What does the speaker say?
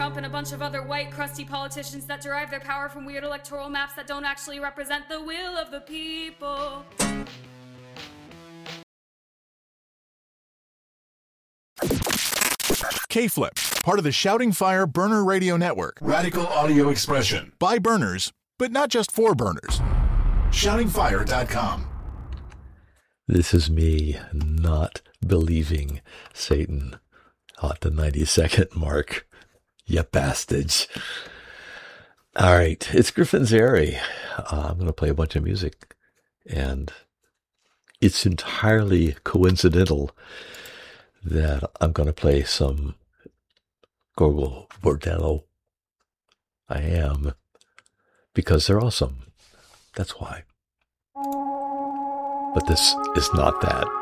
Trump and a bunch of other white, crusty politicians that derive their power from weird electoral maps that don't actually represent the will of the people. K-Flip, part of the Shouting Fire Burner Radio Network. Radical audio expression. By burners, but not just for burners. ShoutingFire.com. This is me not believing Satan at the 90-second mark. You bastards. All right, it's Griffin's Airy. I'm going to play a bunch of music, and it's entirely coincidental that I'm going to play some Gogol Bordello. I am, because they're awesome. That's why. But this is not that.